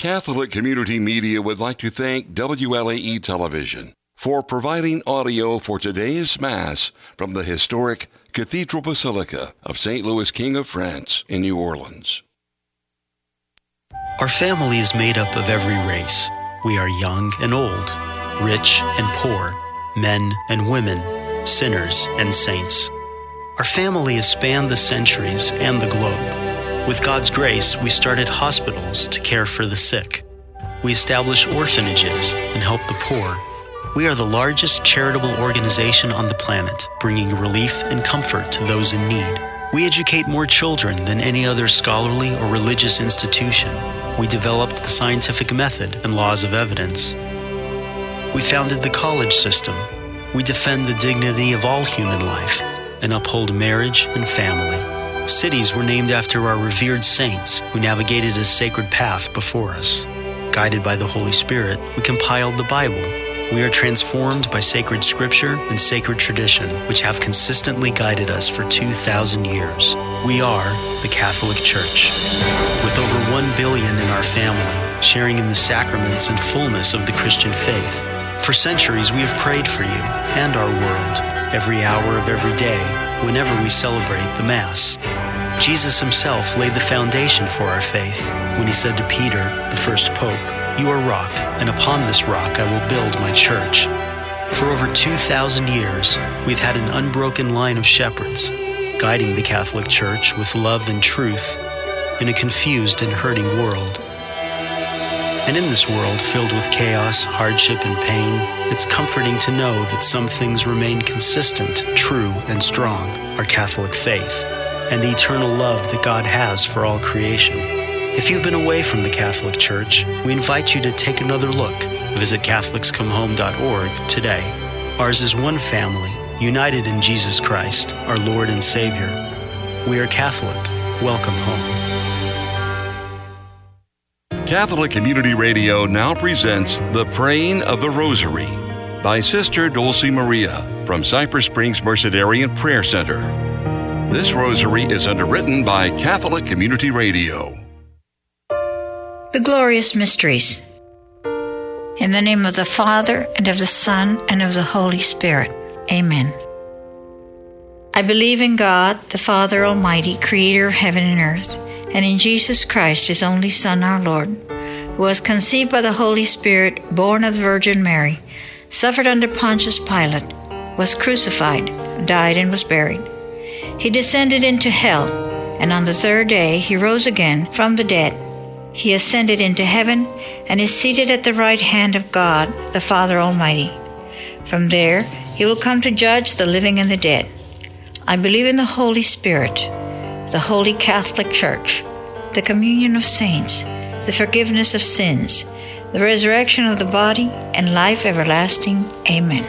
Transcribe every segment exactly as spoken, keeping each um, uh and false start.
Catholic Community Media would like to thank W L A E Television for providing audio for today's Mass from the historic Cathedral Basilica of Saint Louis King of France in New Orleans. Our family is made up of every race. We are young and old, rich and poor, men and women, sinners and saints. Our family has spanned the centuries and the globe. With God's grace, we started hospitals to care for the sick. We establish orphanages and help the poor. We are the largest charitable organization on the planet, bringing relief and comfort to those in need. We educate more children than any other scholarly or religious institution. We developed the scientific method and laws of evidence. We founded the college system. We defend the dignity of all human life and uphold marriage and family. Cities were named after our revered saints who navigated a sacred path before us. Guided by the Holy Spirit, we compiled the Bible. We are transformed by sacred scripture and sacred tradition, which have consistently guided us for two thousand years. We are the Catholic Church. With over one billion in our family, sharing in the sacraments and fullness of the Christian faith. For centuries, we have prayed for you and our world, every hour of every day, whenever we celebrate the Mass. Jesus himself laid the foundation for our faith when he said to Peter, the first pope, "You are rock, and upon this rock I will build my church." For over two thousand years, we've had an unbroken line of shepherds, guiding the Catholic Church with love and truth in a confused and hurting world. And in this world filled with chaos, hardship, and pain, it's comforting to know that some things remain consistent, true, and strong, our Catholic faith, and the eternal love that God has for all creation. If you've been away from the Catholic Church, we invite you to take another look. Visit Catholics Come Home dot org today. Ours is one family, united in Jesus Christ, our Lord and Savior. We are Catholic. Welcome home. Catholic Community Radio now presents The Praying of the Rosary by Sister Dulce Maria from Cypress Springs Mercedarian Prayer Center. This rosary is underwritten by Catholic Community Radio. The Glorious Mysteries. In the name of the Father, and of the Son, and of the Holy Spirit. Amen. I believe in God, the Father Almighty, creator of heaven and earth, and in Jesus Christ, his only Son, our Lord, who was conceived by the Holy Spirit, born of the Virgin Mary, suffered under Pontius Pilate, was crucified, died, and was buried. He descended into hell, and on the third day he rose again from the dead. He ascended into heaven, and is seated at the right hand of God, the Father Almighty. From there he will come to judge the living and the dead. I believe in the Holy Spirit, the Holy Catholic Church, the communion of saints, the forgiveness of sins, the resurrection of the body, and life everlasting. Amen.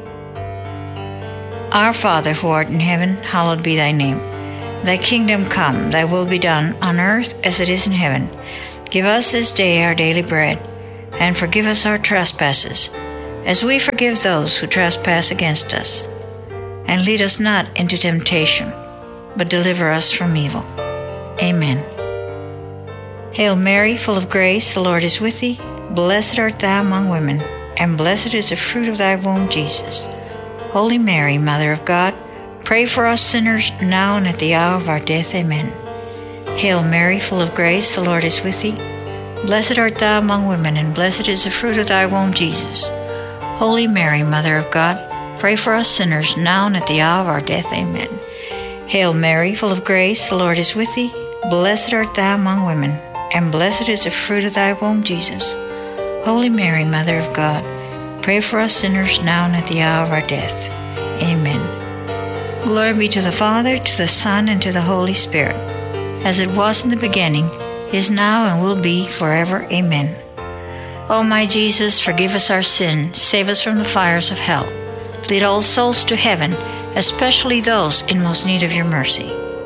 Our Father, who art in heaven, hallowed be thy name. Thy kingdom come, thy will be done, on earth as it is in heaven. Give us this day our daily bread, and forgive us our trespasses, as we forgive those who trespass against us. And lead us not into temptation, but deliver us from evil. Amen. Hail Mary, full of grace, the Lord is with thee. Blessed art thou among women, and blessed is the fruit of thy womb, Jesus. Holy Mary, Mother of God, pray for us sinners, now and at the hour of our death. Amen. Hail Mary, full of grace, the Lord is with thee. Blessed art thou among women, and blessed is the fruit of thy womb, Jesus. Holy Mary, Mother of God, pray for us sinners, now and at the hour of our death. Amen. Hail Mary, full of grace, the Lord is with thee. Blessed art thou among women, and blessed is the fruit of thy womb, Jesus. Holy Mary, Mother of God, pray for us sinners, now and at the hour of our death. Amen. Glory be to the Father, to the Son, and to the Holy Spirit, as it was in the beginning, is now, and will be forever. Amen. O my Jesus, forgive us our sin, save us from the fires of hell. Lead all souls to heaven, especially those in most need of your mercy.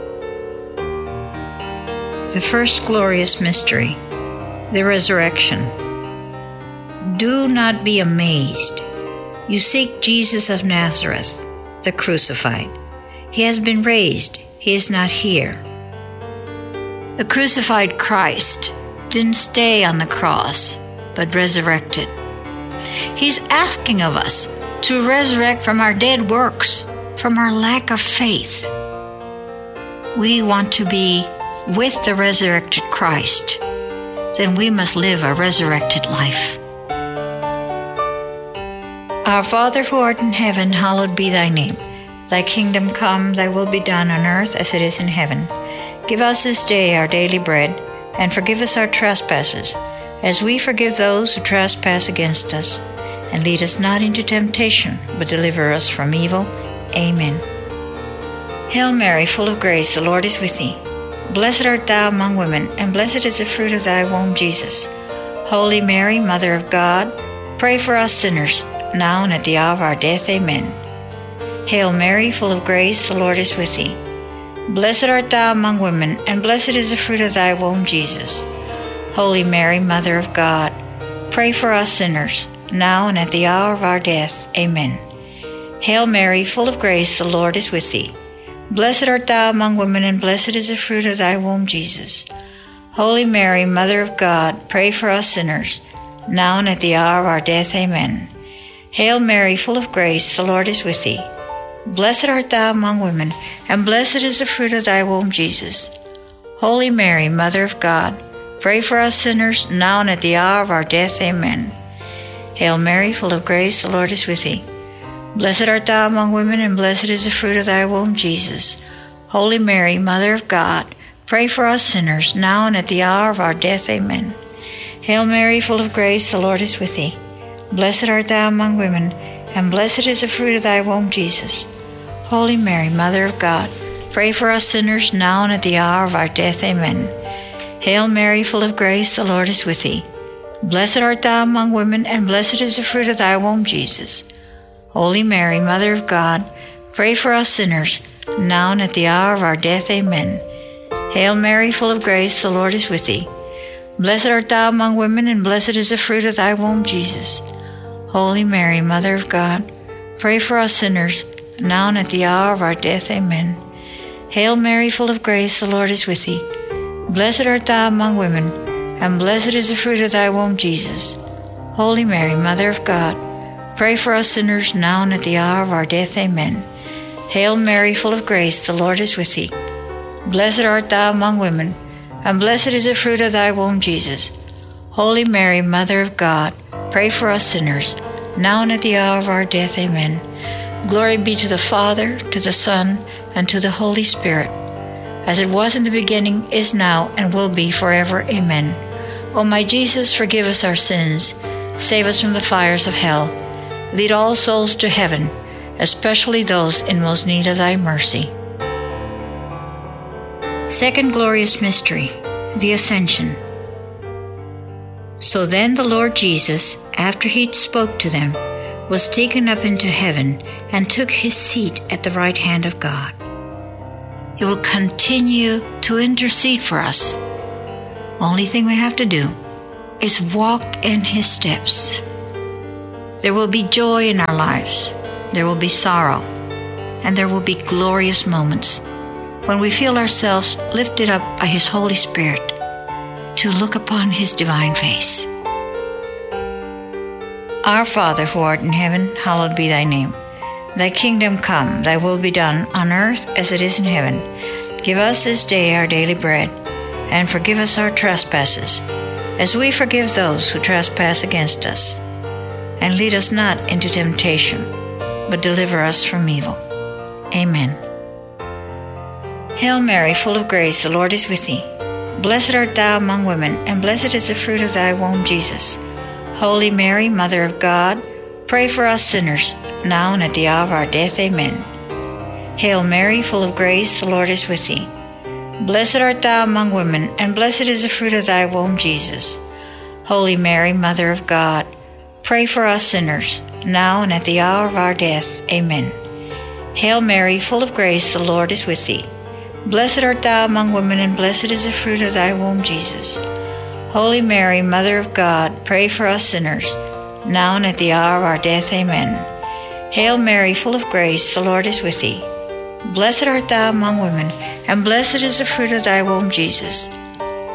The first glorious mystery, the resurrection. Do not be amazed. You seek Jesus of Nazareth, the crucified. He has been raised. He is not here. The crucified Christ didn't stay on the cross, but resurrected. He's asking of us to resurrect from our dead works, from our lack of faith. We want to be with the resurrected Christ. Then we must live a resurrected life. Our Father who art in heaven, hallowed be thy name. Thy kingdom come, thy will be done on earth as it is in heaven. Give us this day our daily bread, and forgive us our trespasses, as we forgive those who trespass against us. And lead us not into temptation, but deliver us from evil. Amen. Hail Mary, full of grace, the Lord is with thee. Blessed art thou among women, and blessed is the fruit of thy womb, Jesus. Holy Mary, Mother of God, pray for us sinners, now and at the hour of our death. Amen. Hail Mary, full of grace, the Lord is with thee. Blessed art thou among women, and blessed is the fruit of thy womb, Jesus. Holy Mary, Mother of God, pray for us sinners, now and at the hour of our death. Amen. Hail Mary, full of grace, the Lord is with thee. Blessed art thou among women, and blessed is the fruit of thy womb, Jesus. Holy Mary, Mother of God, pray for us sinners, now and at the hour of our death. Amen. Hail Mary, full of grace, the Lord is with thee. Blessed art thou among women, and blessed is the fruit of thy womb, Jesus. Holy Mary, Mother of God, pray for us sinners, now and at the hour of our death. Amen. Hail Mary, full of grace, the Lord is with thee. Blessed art thou among women, and blessed is the fruit of thy womb, Jesus. Holy Mary, Mother of God, pray for us sinners, now and at the hour of our death. Amen. Hail Mary, full of grace, the Lord is with thee. Blessed art thou among women, and blessed is the fruit of thy womb, Jesus. Holy Mary, Mother of God, pray for us sinners, now and at the hour of our death. Amen. Hail Mary, full of grace, the Lord is with thee. Blessed art thou among women, and blessed is the fruit of thy womb, Jesus. Holy Mary, Mother of God, pray for us sinners, now and at the hour of our death. Amen. Hail Mary, full of grace, the Lord is with thee. Blessed art thou among women, and blessed is the fruit of thy womb, Jesus. Holy Mary, Mother of God, pray for us sinners, now and at the hour of our death. Amen. Hail Mary, full of grace, the Lord is with thee. Blessed art thou among women, and blessed is the fruit of thy womb, Jesus. Holy Mary, Mother of God, pray for us sinners, now and at the hour of our death. Amen. Hail Mary, full of grace, the Lord is with thee. Blessed art thou among women, and blessed is the fruit of thy womb, Jesus. Holy Mary, Mother of God, pray for us sinners, now and at the hour of our death. Amen. Glory be to the Father, to the Son, and to the Holy Spirit, as it was in the beginning, is now, and will be forever. Amen. O my Jesus, forgive us our sins, save us from the fires of hell, lead all souls to heaven, especially those in most need of thy mercy. Second glorious mystery, the Ascension. So then the Lord Jesus, after he spoke to them, was taken up into heaven and took his seat at the right hand of God. He will continue to intercede for us. Only thing we have to do is walk in his steps. There will be joy in our lives. There will be sorrow. And there will be glorious moments when we feel ourselves lifted up by his Holy Spirit to look upon his divine face. Our Father who art in heaven, hallowed be thy name. Thy kingdom come, thy will be done on earth as it is in heaven. Give us this day our daily bread, and forgive us our trespasses, as we forgive those who trespass against us. And lead us not into temptation, but deliver us from evil. Amen. Hail Mary, full of grace, the Lord is with thee. Blessed art thou among women, and blessed is the fruit of thy womb, Jesus. Holy Mary, Mother of God, pray for us sinners, now and at the hour of our death. Amen. Hail Mary, full of grace, the Lord is with thee. Blessed art thou among women, and blessed is the fruit of thy womb, Jesus. Holy Mary, Mother of God, pray for us sinners, now and at the hour of our death. Amen. Hail Mary, full of grace, the Lord is with thee. Blessed art thou among women, and blessed is the fruit of thy womb, Jesus. Holy Mary, Mother of God, pray for us sinners, now and at the hour of our death. Amen. Hail Mary, full of grace, the Lord is with thee. Blessed art thou among women, and blessed is the fruit of thy womb, Jesus.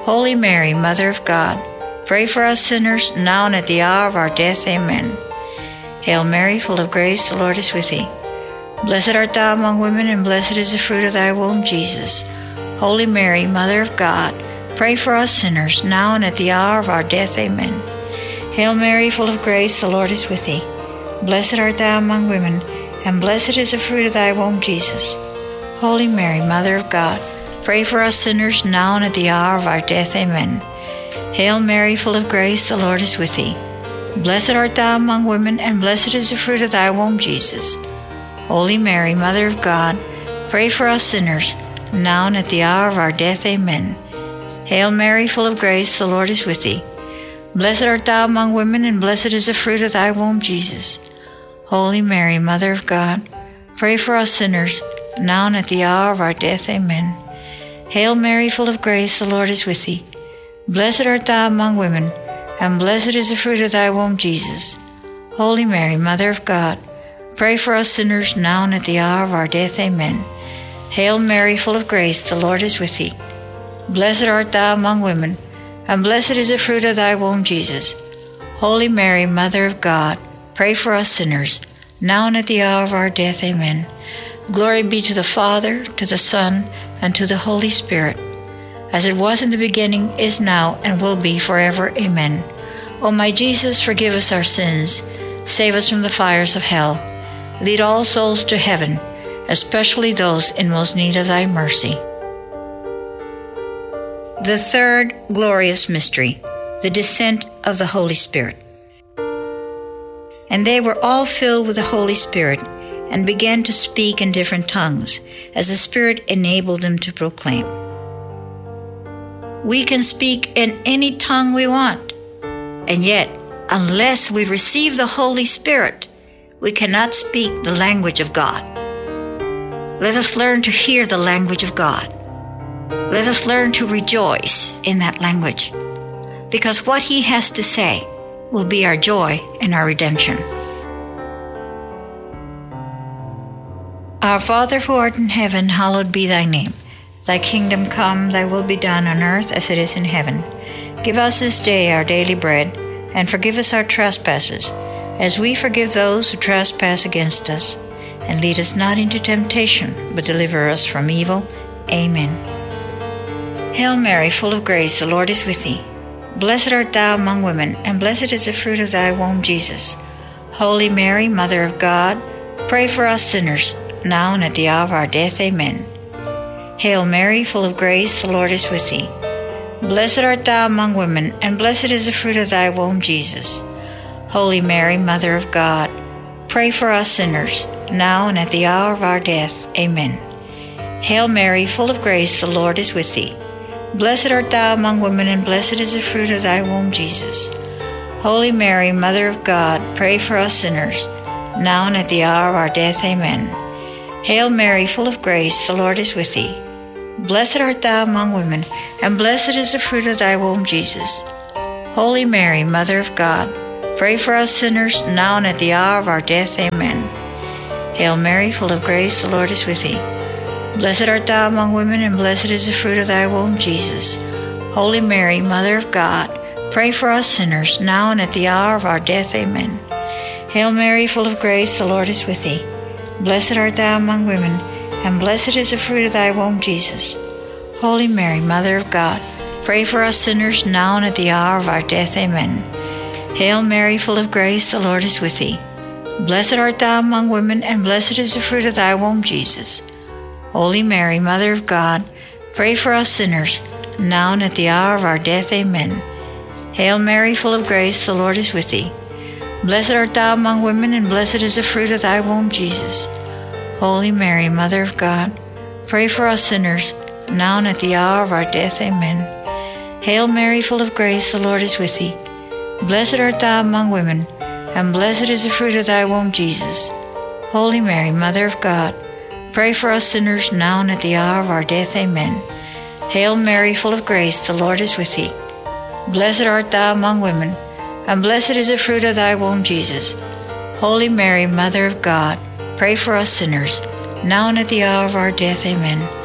Holy Mary, Mother of God, pray for us sinners, now and at the hour of our death. Amen. Hail Mary, full of grace, the Lord is with thee. Blessed art thou among women, and blessed is the fruit of thy womb, Jesus. Holy Mary, Mother of God, pray for us sinners, now and at the hour of our death. Amen. Hail Mary, full of grace, the Lord is with thee. Blessed art thou among women, and blessed is the fruit of thy womb, Jesus. Holy Mary, Mother of God, pray for us sinners, now and at the hour of our death. Amen. Hail Mary, full of grace, the Lord is with thee. Blessed art thou among women, and blessed is the fruit of thy womb, Jesus. Holy Mary, Mother of God, pray for us sinners, now and at the hour of our death. Amen. Hail Mary, full of grace, the Lord is with thee. Blessed art thou among women, and blessed is the fruit of thy womb, Jesus. Holy Mary, Mother of God, pray for us sinners, now and at the hour of our death. Amen. Hail Mary, full of grace, the Lord is with thee. Blessed art thou among women, and blessed is the fruit of thy womb, Jesus. Holy Mary, Mother of God, pray for us sinners, now and at the hour of our death. Amen. Hail Mary, full of grace, the Lord is with thee. Blessed art thou among women, and blessed is the fruit of thy womb, Jesus. Holy Mary, Mother of God, pray for us sinners, now and at the hour of our death. Amen. Glory be to the Father, to the Son, and to the Holy Spirit, as it was in the beginning, is now, and will be forever. Amen. O my Jesus, forgive us our sins, save us from the fires of hell, lead all souls to heaven, especially those in most need of thy mercy. The third glorious mystery, the descent of the Holy Spirit. And they were all filled with the Holy Spirit, and began to speak in different tongues, as the Spirit enabled them to proclaim. We can speak in any tongue we want, and yet, unless we receive the Holy Spirit, we cannot speak the language of God. Let us learn to hear the language of God. Let us learn to rejoice in that language, because what He has to say will be our joy and our redemption. Our Father who art in heaven, hallowed be thy name. Thy kingdom come, thy will be done on earth as it is in heaven. Give us this day our daily bread, and forgive us our trespasses, as we forgive those who trespass against us. And lead us not into temptation, but deliver us from evil. Amen. Hail Mary, full of grace, the Lord is with thee. Blessed art thou among women, and blessed is the fruit of thy womb, Jesus. Holy Mary, Mother of God, pray for us sinners, now and at the hour of our death. Amen. Hail Mary, full of grace, the Lord is with thee. Blessed art thou among women, and blessed is the fruit of thy womb, Jesus. Holy Mary, Mother of God, pray for us sinners, now and at the hour of our death. Amen. Hail Mary, full of grace, the Lord is with thee. Blessed art thou among women, and blessed is the fruit of thy womb, Jesus. Holy Mary, Mother of God, pray for us sinners, now and at the hour of our death. Amen. Hail Mary, full of grace, the Lord is with thee. Blessed art thou among women, and blessed is the fruit of thy womb, Jesus. Holy Mary, Mother of God, pray for us sinners, now and at the hour of our death. Amen. Hail Mary, full of grace, the Lord is with thee. Blessed art thou among women, and blessed is the fruit of thy womb, Jesus. Holy Mary, Mother of God, pray for us sinners, now and at the hour of our death. Amen. Hail Mary, full of grace, the Lord is with thee. Blessed art thou among women, and blessed is the fruit of thy womb, Jesus. Holy Mary, Mother of God, pray for us sinners, now and at the hour of our death. Amen. Hail Mary, full of grace, the Lord is with thee. Blessed art thou among women, and blessed is the fruit of thy womb, Jesus. Holy Mary, Mother of God, pray for us sinners, now and at the hour of our death. Amen. Hail Mary, full of grace, the Lord is with thee. Blessed art thou among women, and blessed is the fruit of thy womb, Jesus. Holy Mary, Mother of God, pray for us sinners, now and at the hour of our death. Amen. Hail Mary, full of grace, the Lord is with thee. Blessed art thou among women, and blessed is the fruit of thy womb, Jesus. Holy Mary, Mother of God, pray for us sinners, now and at the hour of our death. Amen. Hail Mary, full of grace, the Lord is with thee. Blessed art thou among women, and blessed is the fruit of thy womb, Jesus. Holy Mary, Mother of God, pray for us sinners, now and at the hour of our death. Amen.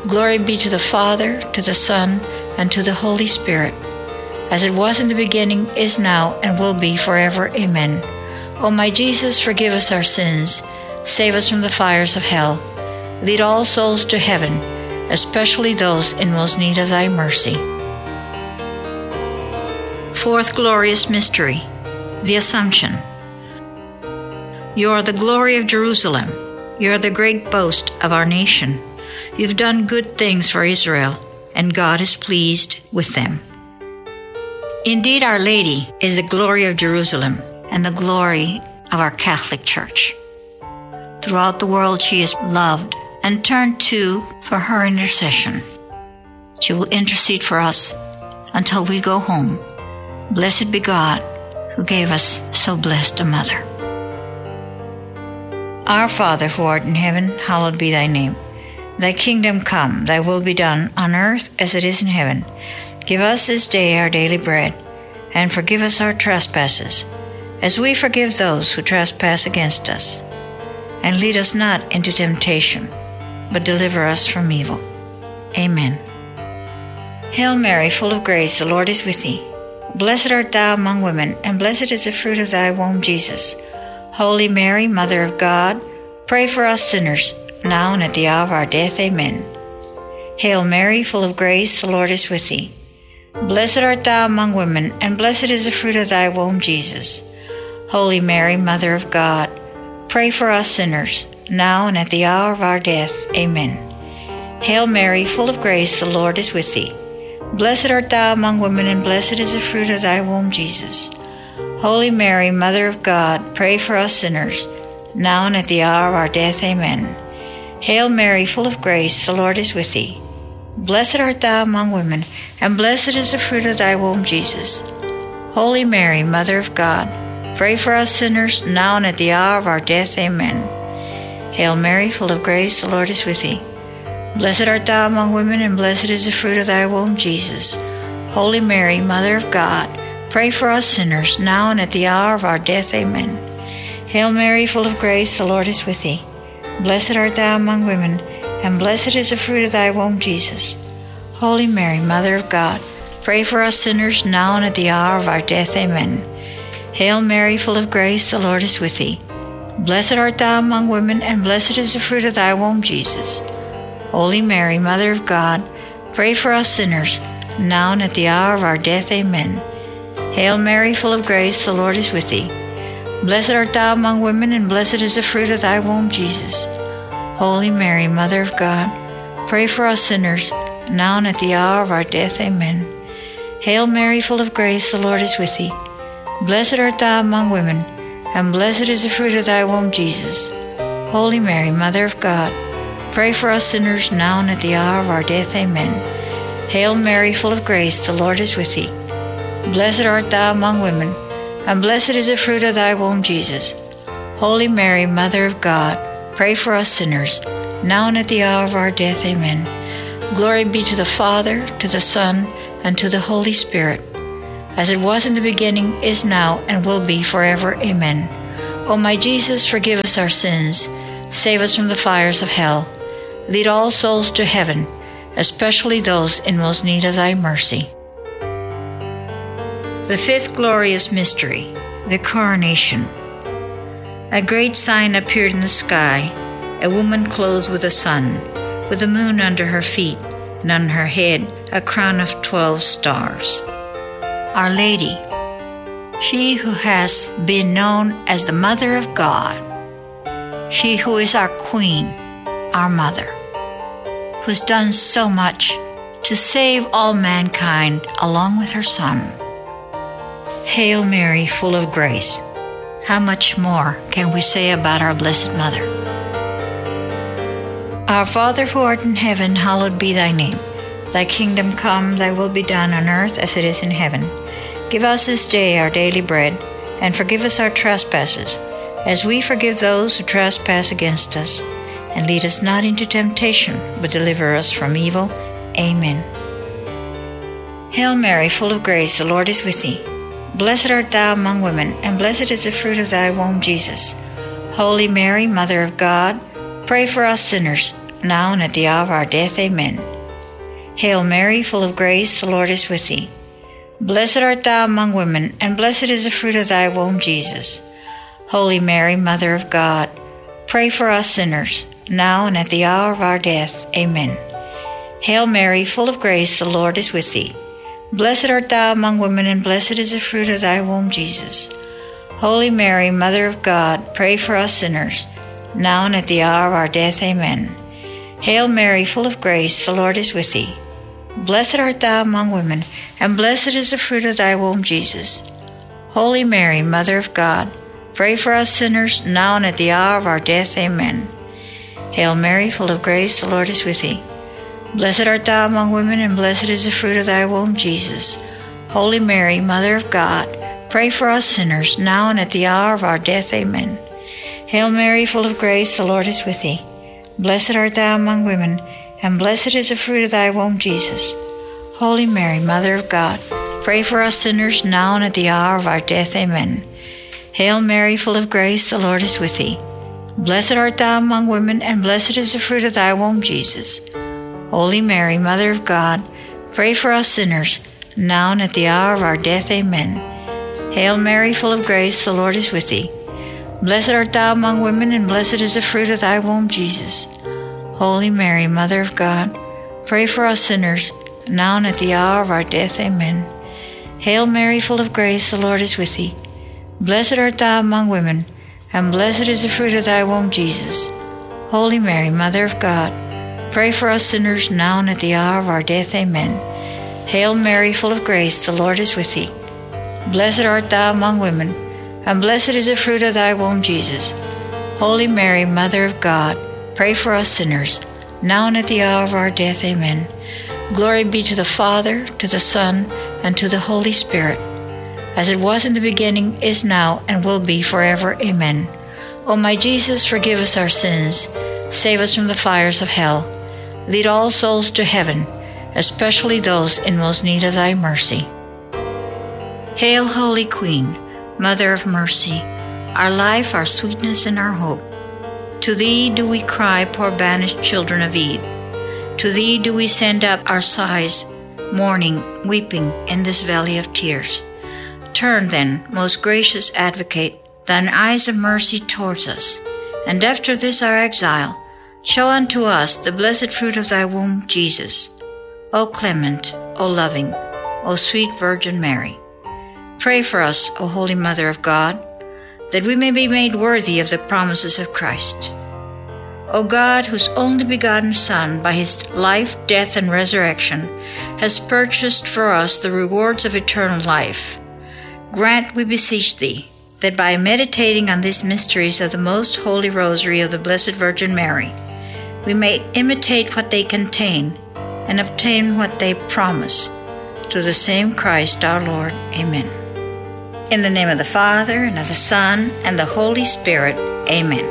Glory be to the Father, to the Son, and to the Holy Spirit, as it was in the beginning, is now, and will be forever. Amen. O my Jesus, forgive us our sins, save us from the fires of hell, lead all souls to heaven, especially those in most need of thy mercy. Fourth glorious mystery, the Assumption. You are the glory of Jerusalem. You are the great boast of our nation. You've done good things for Israel, and God is pleased with them. Indeed, Our Lady is the glory of Jerusalem and the glory of our Catholic Church. Throughout the world she is loved and turned to for her intercession. She will intercede for us until we go home. Blessed be God who gave us so blessed a mother. Our Father who art in heaven, hallowed be thy name. Thy kingdom come, thy will be done on earth as it is in heaven. Give us this day our daily bread, and forgive us our trespasses, as we forgive those who trespass against us. And lead us not into temptation, but deliver us from evil. Amen. Hail Mary, full of grace, the Lord is with thee. Blessed art thou among women, and blessed is the fruit of thy womb, Jesus. Holy Mary, Mother of God, pray for us sinners, now and at the hour of our death. Amen. Hail Mary, full of grace, the Lord is with thee. Blessed art thou among women, and blessed is the fruit of thy womb, Jesus. Holy Mary, Mother of God, pray for us sinners, now and at the hour of our death. Amen. Hail Mary, full of grace, the Lord is with thee. Blessed art thou among women, and blessed is the fruit of thy womb, Jesus. Holy Mary, Mother of God, pray for us sinners, now and at the hour of our death. Amen. Hail Mary, full of grace, the Lord is with thee. Blessed art thou among women, and blessed is the fruit of thy womb, Jesus. Holy Mary, Mother of God, pray for us sinners, now and at the hour of our death. Amen. Hail Mary, full of grace, the Lord is with thee. Blessed art thou among women, and blessed is the fruit of thy womb, Jesus. Holy Mary, Mother of God, pray for us sinners, now and at the hour of our death. Amen. Hail Mary, full of grace, the Lord is with thee. Blessed art thou among women, and blessed is the fruit of thy womb, Jesus. Holy Mary, Mother of God, pray for us sinners, now and at the hour of our death. Amen. Hail Mary, full of grace, the Lord is with thee. Blessed art thou among women, and blessed is the fruit of thy womb, Jesus. Holy Mary, Mother of God, pray for us sinners, now and at the hour of our death. Amen. Hail Mary, full of grace, the Lord is with thee. Blessed art thou among women, and blessed is the fruit of thy womb, Jesus. Holy Mary, Mother of God, pray for us sinners, now and at the hour of our death. Amen. Hail Mary, full of grace, the Lord is with thee. Blessed art thou among women, and blessed is the fruit of thy womb, Jesus. Holy Mary, Mother of God, pray for us sinners, now and at the hour of our death. Amen. Hail Mary, full of grace, the Lord is with thee. Blessed art thou among women, and blessed is the fruit of thy womb, Jesus. Holy Mary, Mother of God, pray for us sinners, now and at the hour of our death. Amen. Glory be to the Father, to the Son, and to the Holy Spirit, as it was in the beginning, is now, and will be forever. Amen. O my Jesus, forgive us our sins, save us from the fires of hell, lead all souls to heaven, especially those in most need of thy mercy. The fifth glorious mystery, the Coronation. A great sign appeared in the sky, a woman clothed with the sun, with the moon under her feet, and on her head a crown of twelve stars. Our Lady, she who has been known as the Mother of God, she who is our Queen, our Mother, who's done so much to save all mankind along with her Son. Hail Mary, full of grace. How much more can we say about our Blessed Mother? Our Father who art in heaven, hallowed be thy name. Thy kingdom come, thy will be done on earth as it is in heaven. Give us this day our daily bread, and forgive us our trespasses, as we forgive those who trespass against us. And lead us not into temptation, but deliver us from evil. Amen. Hail Mary, full of grace, the Lord is with thee. Blessed art thou among women, and blessed is the fruit of thy womb, Jesus. Holy Mary, Mother of God, pray for us sinners, now and at the hour of our death. Amen. Hail Mary, full of grace, the Lord is with thee. Blessed art thou among women, and blessed is the fruit of thy womb, Jesus. Holy Mary, Mother of God, pray for us sinners, now and at the hour of our death. Amen. Hail Mary, full of grace, the Lord is with thee. Blessed art thou among women, and blessed is the fruit of thy womb, Jesus. Holy Mary, Mother of God, pray for us sinners, now and at the hour of our death. Amen. Hail Mary, full of grace, the Lord is with thee. Blessed art thou among women, and blessed is the fruit of thy womb, Jesus. Holy Mary, Mother of God, pray for us sinners, now and at the hour of our death. Amen. Hail Mary, full of grace, the Lord is with thee. Blessed art thou among women, and blessed is the fruit of thy womb, Jesus. Holy Mary, Mother of God, pray for us sinners, now and at the hour of our death. Amen. Hail Mary, full of grace, the Lord is with thee. Blessed art thou among women, and blessed is the fruit of thy womb, Jesus. Holy Mary, Mother of God, pray for us sinners, now and at the hour of our death. Amen. Hail Mary, full of grace, the Lord is with thee. Blessed art thou among women, and blessed is the fruit of thy womb, Jesus. Holy Mary, Mother of God, pray for us sinners, now and at the hour of our death. Amen. Hail Mary, full of grace, the Lord is with thee. Blessed art thou among women, and blessed is the fruit of thy womb, Jesus. Holy Mary, Mother of God, pray for us sinners, now and at the hour of our death. Amen. Hail Mary, full of grace, the Lord is with thee. Blessed art thou among women, and blessed is the fruit of thy womb, Jesus. Holy Mary, Mother of God, pray for us sinners, now and at the hour of our death. Amen. Hail Mary, full of grace, the Lord is with thee. Blessed art thou among women, and blessed is the fruit of thy womb, Jesus. Holy Mary, Mother of God, pray for us sinners, now and at the hour of our death. Amen. Glory be to the Father, to the Son, and to the Holy Spirit, as it was in the beginning, is now, and will be forever. Amen. O my Jesus, forgive us our sins, save us from the fires of hell, lead all souls to heaven, especially those in most need of thy mercy. Hail, Holy Queen, Mother of mercy, our life, our sweetness, and our hope. To thee do we cry, poor banished children of Eve. To thee do we send up our sighs, mourning, weeping in this valley of tears. Turn then, most gracious Advocate, thine eyes of mercy towards us, and after this our exile, show unto us the blessed fruit of thy womb, Jesus. O clement, O loving, O sweet Virgin Mary, pray for us, O Holy Mother of God, that we may be made worthy of the promises of Christ. O God, whose only begotten Son, by his life, death, and resurrection, has purchased for us the rewards of eternal life, grant, we beseech thee, that by meditating on these mysteries of the most holy rosary of the Blessed Virgin Mary, we may imitate what they contain and obtain what they promise. Through the same Christ our Lord. Amen. In the name of the Father, and of the Son, and the Holy Spirit. Amen.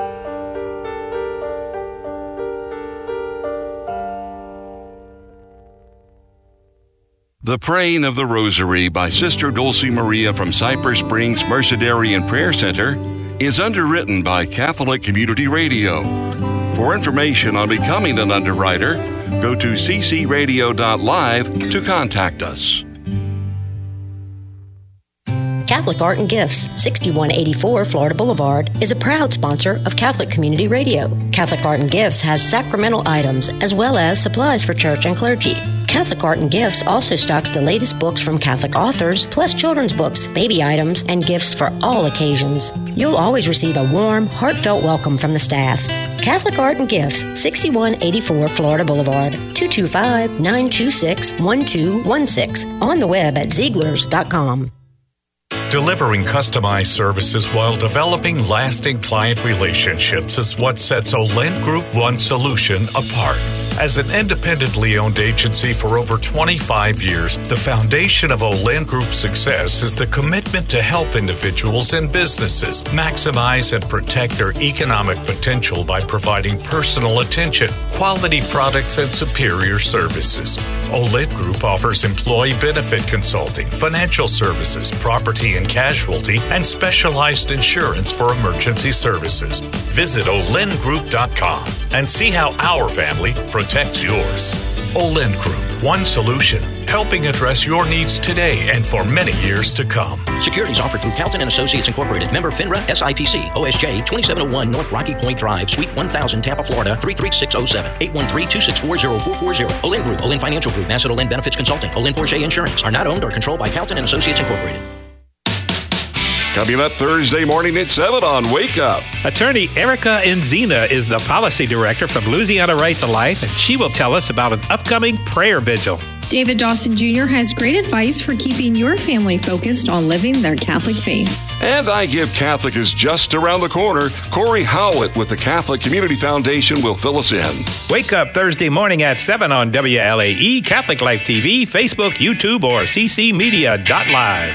The Praying of the Rosary by Sister Dulcie Maria from Cypress Springs Mercedarian Prayer Center is underwritten by Catholic Community Radio. For information on becoming an underwriter, go to c c radio dot live to contact us. Catholic Art and Gifts, sixty-one eighty-four Florida Boulevard, is a proud sponsor of Catholic Community Radio. Catholic Art and Gifts has sacramental items as well as supplies for church and clergy. Catholic Art and Gifts also stocks the latest books from Catholic authors, plus children's books, baby items, and gifts for all occasions. You'll always receive a warm, heartfelt welcome from the staff. Catholic Art and Gifts, sixty-one eighty-four Florida Boulevard, two two five, nine two six, one two one six. On the web at Ziegler's dot com. Delivering customized services while developing lasting client relationships is what sets Olent Group One Solution apart. As an independently owned agency for over twenty-five years, the foundation of Olent Group's success is the commitment to help individuals and businesses maximize and protect their economic potential by providing personal attention, quality products, and superior services. Olent Group offers employee benefit consulting, financial services, property and casualty, and specialized insurance for emergency services. Visit olent group dot com and see how our family protects yours. Olent Group, one solution, helping address your needs today and for many years to come. Securities offered through Calton and Associates Incorporated. Member FINRA S I P C. O S J twenty-seven oh one North Rocky Point Drive, Suite one thousand, Tampa, Florida three three six oh seven. eight one three, two six four, oh four four oh. Olent Group, Olent Financial Group, Massett Olent Benefits Consulting, Olent Porsche Insurance are not owned or controlled by Calton and Associates Incorporated. Coming up Thursday morning at seven on Wake Up. Attorney Erica Enzina is the policy director from Louisiana Right to Life, and she will tell us about an upcoming prayer vigil. David Dawson Junior has great advice for keeping your family focused on living their Catholic faith. And I Give Catholic is just around the corner. Corey Howitt with the Catholic Community Foundation will fill us in. Wake up Thursday morning at seven on W L A E, Catholic Life T V, Facebook, YouTube, or c c media dot live.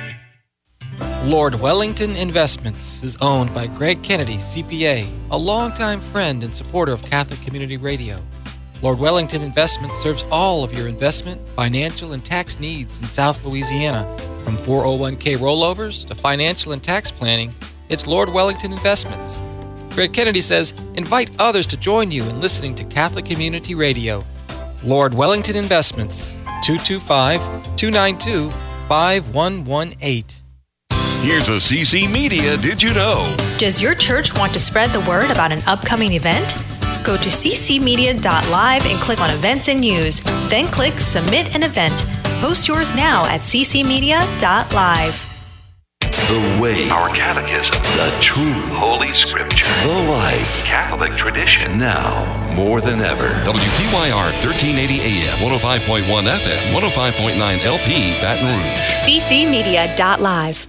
Lord Wellington Investments is owned by Greg Kennedy, C P A, a longtime friend and supporter of Catholic Community Radio. Lord Wellington Investments serves all of your investment, financial, and tax needs in South Louisiana. From four oh one k rollovers to financial and tax planning, it's Lord Wellington Investments. Greg Kennedy says, invite others to join you in listening to Catholic Community Radio. Lord Wellington Investments, two two five, two nine two, five one one eight. Here's a C C Media Did You Know? Does your church want to spread the word about an upcoming event? Go to c c media dot live and click on Events and News. Then click Submit an Event. Post yours now at c c media dot live. The way, our catechism, the truth, Holy Scripture, the life, Catholic tradition. Now, more than ever. W P Y R thirteen eighty A M, one oh five point one F M, one oh five point nine L P, Baton Rouge. c c media dot live.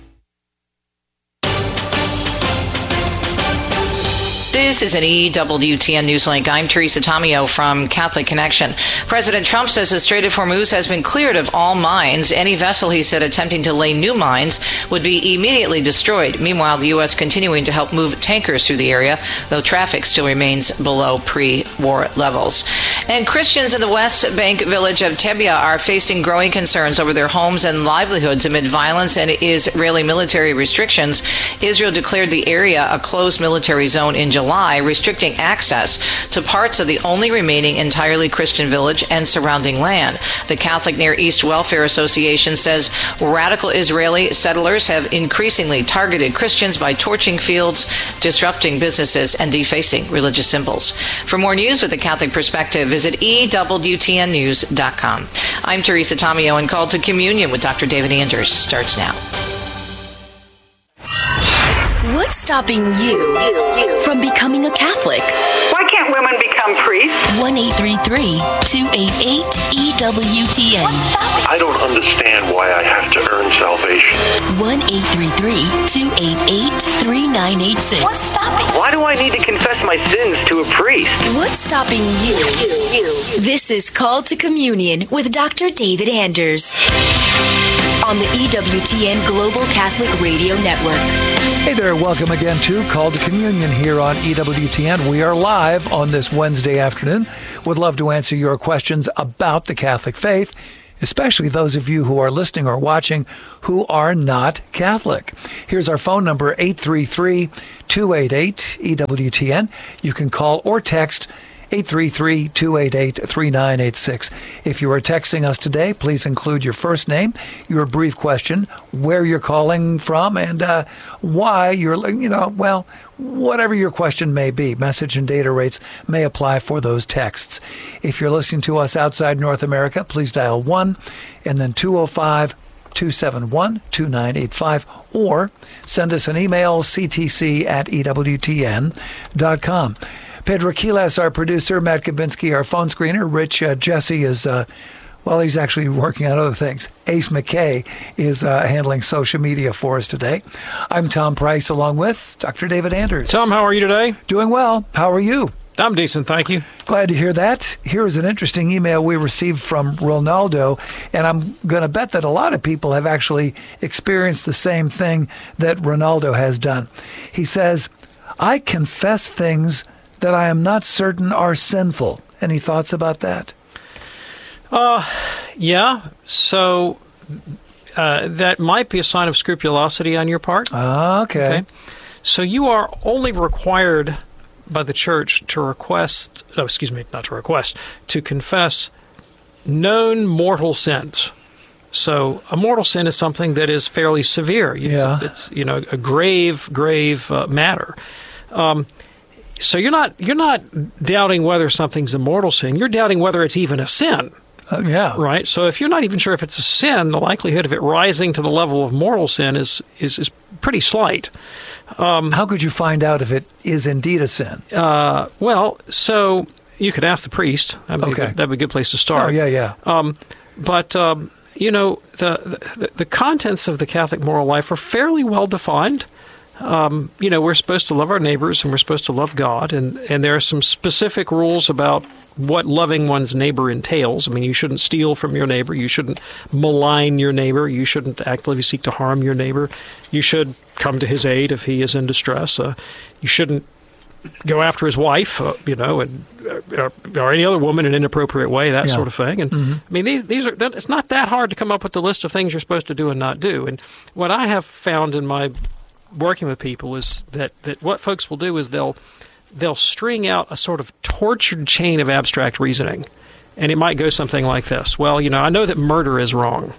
This is an E W T N Newslink. I'm Teresa Tomeo from Catholic Connection. President Trump says the Strait of Hormuz has been cleared of all mines. Any vessel, he said, attempting to lay new mines would be immediately destroyed. Meanwhile, the U S continuing to help move tankers through the area, though traffic still remains below pre-war levels. And Christians in the West Bank village of Tebia are facing growing concerns over their homes and livelihoods amid violence and Israeli military restrictions. Israel declared the area a closed military zone in July, restricting access to parts of the only remaining entirely Christian village and surrounding land. The Catholic Near East Welfare Association says radical Israeli settlers have increasingly targeted Christians by torching fields, disrupting businesses, and defacing religious symbols. For more news with the Catholic perspective, visit e w t n news dot com. I'm Teresa Tomeo, and Call to Communion with Doctor David Anders starts now. What's stopping you, you, you from becoming a Catholic? Why can't women become priests? one eight three three, two eight eight, E W T N. I don't understand why I have to earn salvation. one eight three three, two eight eight, three nine eight six. What's stopping? Why do I need to confess my sins to a priest? What's stopping you? you, you. This is Call to Communion with Doctor David Anders on the E W T N Global Catholic Radio Network. Hey there, welcome again to Call to Communion here on E W T N. We are live on this Wednesday afternoon. Would love to answer your questions about the Catholic faith, especially those of you who are listening or watching who are not Catholic. Here's our phone number, eight three three, two eight eight, E W T N. You can call or text eight three three, two eight eight, three nine eight six. If you are texting us today, please include your first name, your brief question, where you're calling from, and uh, why you're, you know, well, whatever your question may be. Message and data rates may apply for those texts. If you're listening to us outside North America, please dial one and then two oh five, two seven one, two nine eight five, or send us an email, c t c at e w t n dot com. Pedro Quiles, our producer, Matt Kabinski, our phone screener, Rich uh, Jesse is, uh, well, he's actually working on other things. Ace McKay is uh, handling social media for us today. I'm Tom Price, along with Doctor David Anders. Tom, how are you today? Doing well. How are you? I'm decent, thank you. Glad to hear that. Here is an interesting email we received from Ronaldo, and I'm going to bet that a lot of people have actually experienced the same thing that Ronaldo has done. He says, I confess things that I am not certain are sinful. Any thoughts about that? Uh, yeah. So uh, that might be a sign of scrupulosity on your part. Uh, okay. okay. So you are only required by the church to request, no, excuse me, not to request, to confess known mortal sins. So a mortal sin is something that is fairly severe. Yeah. It's, it's you know, a grave, grave uh, matter. Um, so you're not you're not doubting whether something's a mortal sin. You're doubting whether it's even a sin. Uh, yeah. Right. So if you're not even sure if it's a sin, the likelihood of it rising to the level of mortal sin is is, is pretty slight. Um, How could you find out if it is indeed a sin? Uh, well, so you could ask the priest. That'd be, okay. a, good, that'd be a good place to start. Oh, yeah, yeah. Um, but, um, you know, the, the the contents of the Catholic moral life are fairly well defined. Um, you know, we're supposed to love our neighbors and we're supposed to love God. And, and there are some specific rules about what loving one's neighbor entails. I mean, you shouldn't steal from your neighbor. You shouldn't malign your neighbor. You shouldn't actively seek to harm your neighbor. You should come to his aid if he is in distress. Uh, you shouldn't go after his wife, uh, you know, and uh, or any other woman in an inappropriate way, that yeah. sort of thing. And mm-hmm. I mean, these these are. It's not that hard to come up with the list of things you're supposed to do and not do. And what I have found in my working with people is that, that what folks will do is they'll they'll string out a sort of tortured chain of abstract reasoning. And it might go something like this. Well, you know, I know that murder is wrong.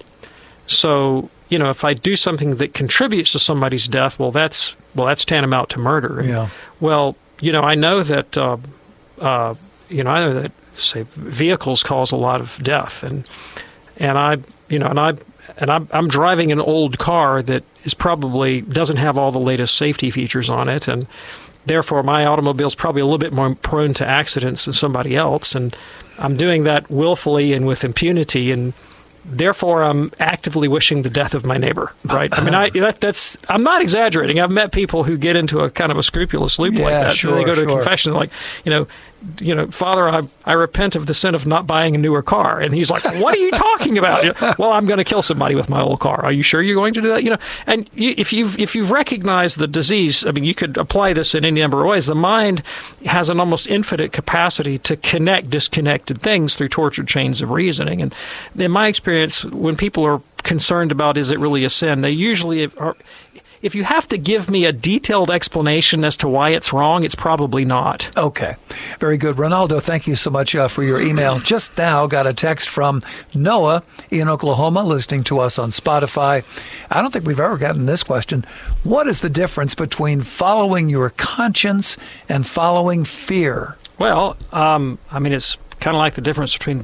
So, you know, if I do something that contributes to somebody's death, well, that's well, that's tantamount to murder. And, yeah. Well, you know, I know that, uh, uh, you know, I know that, say, vehicles cause a lot of death. And, and I, you know, and I, and I'm, I'm driving an old car that is probably doesn't have all the latest safety features on it. And therefore, my automobile is probably a little bit more prone to accidents than somebody else. And I'm doing that willfully and with impunity. And therefore, I'm actively wishing the death of my neighbor, right? I mean, I that, that's I'm not exaggerating. I've met people who get into a kind of a scrupulous loop yeah, like that. Sure, they go to sure. a confession like, you know, you know, Father, I, I repent of the sin of not buying a newer car. And he's like, what are you talking about? You know, well, I'm going to kill somebody with my old car. Are you sure you're going to do that? You know, and you, if you've if you've recognized the disease, I mean, you could apply this in any number of ways. The mind has an almost infinite capacity to connect disconnected things through tortured chains of reasoning. And in my experience, when people are concerned about is it really a sin, they usually are. If you have to give me a detailed explanation as to why it's wrong, it's probably not. Okay. Very good. Ronaldo, thank you so much uh, for your email. Just now got a text from Noah in Oklahoma, listening to us on Spotify. I don't think we've ever gotten this question. What is the difference between following your conscience and following fear? Well, um, I mean, it's kind of like the difference between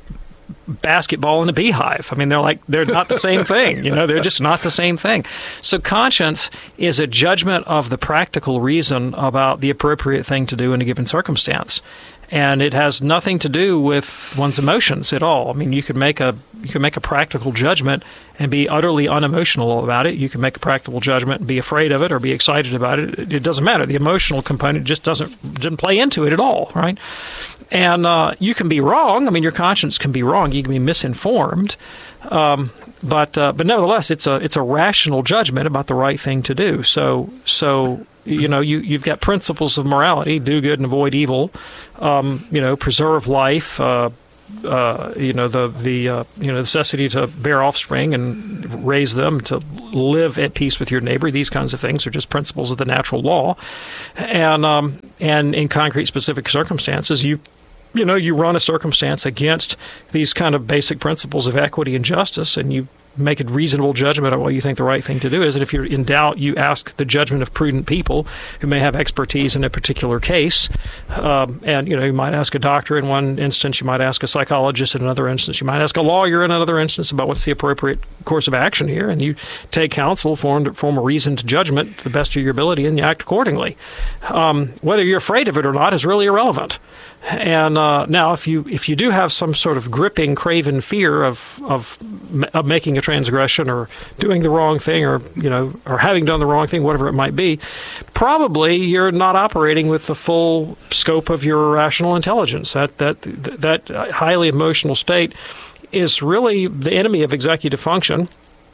basketball and a beehive. I mean, they're like, they're not the same thing. You know, they're just not the same thing. So conscience is a judgment of the practical reason about the appropriate thing to do in a given circumstance. And it has nothing to do with one's emotions at all. I mean, you could make a you could make a practical judgment and be utterly unemotional about it. You can make a practical judgment and be afraid of it or be excited about it. It doesn't matter. The emotional component just doesn't didn't play into it at all, right? And uh, you can be wrong. I mean, your conscience can be wrong. You can be misinformed. Um, but uh, but nevertheless, it's a it's a rational judgment about the right thing to do. So so. You know, you, you've got principles of morality, do good and avoid evil, um, you know, preserve life, uh, uh, you know, the, the uh, you know, necessity to bear offspring and raise them, to live at peace with your neighbor. These kinds of things are just principles of the natural law. And, um, and in concrete specific circumstances, you you know, you run a circumstance against these kind of basic principles of equity and justice, and you make a reasonable judgment on what you think the right thing to do is. And if you're in doubt, you ask the judgment of prudent people who may have expertise in a particular case. Um, and, you know, you might ask a doctor in one instance, you might ask a psychologist in another instance, you might ask a lawyer in another instance about what's the appropriate course of action here. And you take counsel, form, form a reasoned judgment to the best of your ability, and you act accordingly. Um, whether you're afraid of it or not is really irrelevant. And uh, now, if you if you do have some sort of gripping, craven fear of, of of making a transgression or doing the wrong thing, or you know, or having done the wrong thing, whatever it might be, probably you're not operating with the full scope of your rational intelligence. That that that highly emotional state is really the enemy of executive function.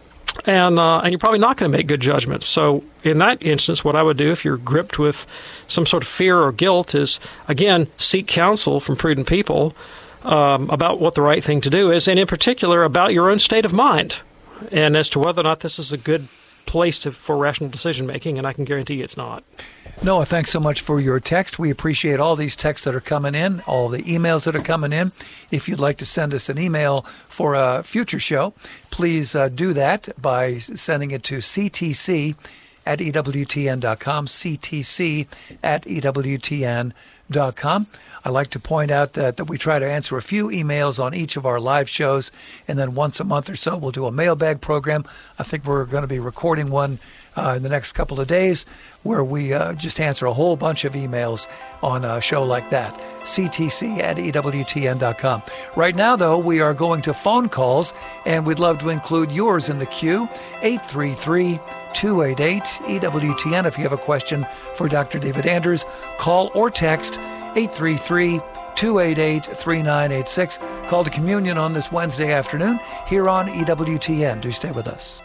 And uh, and you're probably not going to make good judgments. So in that instance, what I would do if you're gripped with some sort of fear or guilt is, again, seek counsel from prudent people. um, about what the right thing to do is, and in particular about your own state of mind, and as to whether or not this is a good place to, for rational decision making, and I can guarantee you it's not. Noah, thanks so much for your text. We appreciate all these texts that are coming in, all the emails that are coming in. If you'd like to send us an email for a future show, please uh, do that by sending it to c t c at e w t n dot com, c t c at e w t n dot com. I like to point out that, that we try to answer a few emails on each of our live shows, and then once a month or so we'll do a mailbag program. I think we're going to be recording one uh, in the next couple of days where we uh, just answer a whole bunch of emails on a show like that. c t c at e w t n dot com. Right now, though, we are going to phone calls, and we'd love to include yours in the queue. eight three three, two eight eight, E W T N. If you have a question for Doctor David Anders, call or text eight three three, two eight eight, three nine eight six. Call to communion on this Wednesday afternoon here on E W T N. Do stay with us.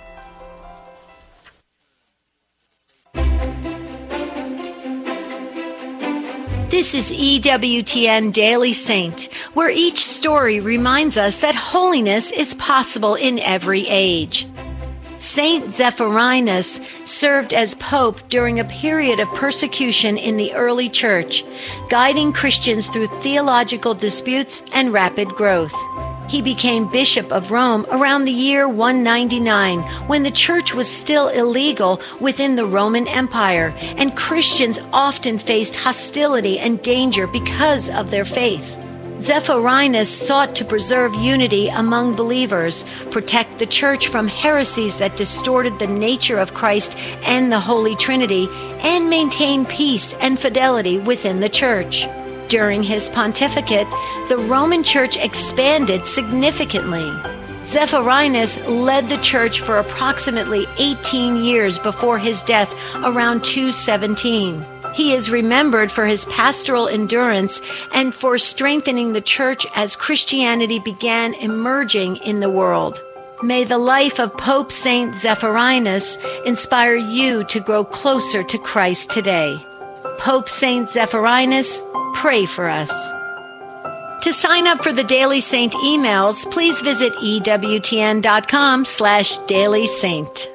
This is E W T N Daily Saint, where each story reminds us that holiness is possible in every age. Saint Zephyrinus served as pope during a period of persecution in the early church, guiding Christians through theological disputes and rapid growth. He became Bishop of Rome around the year one ninety-nine, when the church was still illegal within the Roman Empire, and Christians often faced hostility and danger because of their faith. Zephyrinus sought to preserve unity among believers, protect the church from heresies that distorted the nature of Christ and the Holy Trinity, and maintain peace and fidelity within the church. During his pontificate, the Roman Church expanded significantly. Zephyrinus led the church for approximately eighteen years before his death around two seventeen. He is remembered for his pastoral endurance and for strengthening the church as Christianity began emerging in the world. May the life of Pope Saint Zephyrinus inspire you to grow closer to Christ today. Pope Saint Zephyrinus, pray for us. To sign up for the Daily Saint emails, please visit E W T N dot com slash Daily Saint.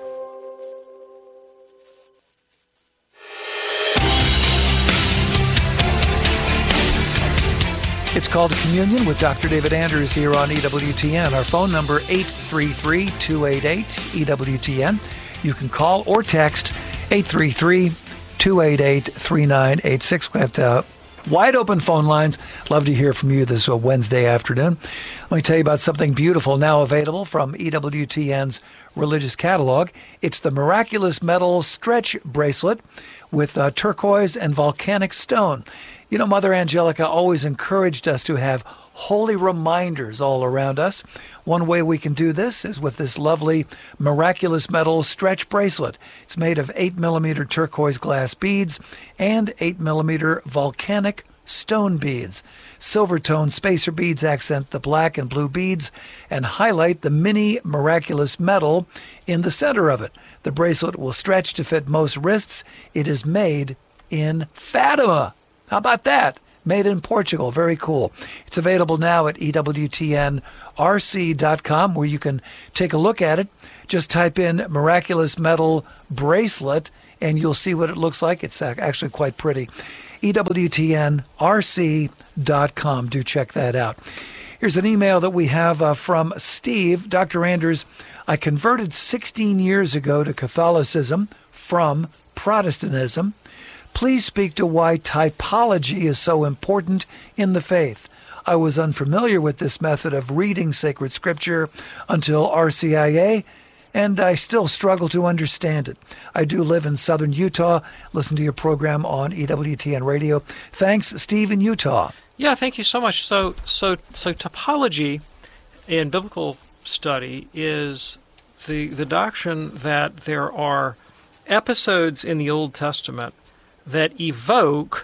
It's called Communion with Doctor David Anders here on E W T N. Our phone number, eight three three, two eight eight, E W T N. You can call or text eight three three, two eight eight, three nine eight six. We've got uh, wide open phone lines. Love to hear from you this uh, Wednesday afternoon. Let me tell you about something beautiful now available from E W T N's religious catalog. It's the Miraculous Metal Stretch Bracelet with uh, turquoise and volcanic stone. You know, Mother Angelica always encouraged us to have holy reminders all around us. One way we can do this is with this lovely Miraculous Metal Stretch Bracelet. It's made of eight millimeter turquoise glass beads and eight millimeter volcanic stone beads. Silver tone spacer beads accent the black and blue beads and highlight the mini miraculous metal in the center of it. The bracelet will stretch to fit most wrists. It is made in Fatima. How about that? Made in Portugal. Very cool. It's available now at E W T N R C dot com, where you can take a look at it. Just type in Miraculous Metal Bracelet, and you'll see what it looks like. It's actually quite pretty. E W T N R C dot com. Do check that out. Here's an email that we have uh, from Steve. Doctor Anders, I converted sixteen years ago to Catholicism from Protestantism. Please speak to why typology is so important in the faith. I was unfamiliar with this method of reading sacred scripture until R C I A, and I still struggle to understand it. I do live in southern Utah. Listen to your program on E W T N Radio. Thanks, Steve in Utah. Yeah, thank you so much. So, so, so typology in biblical study is the the doctrine that there are episodes in the Old Testament that evoke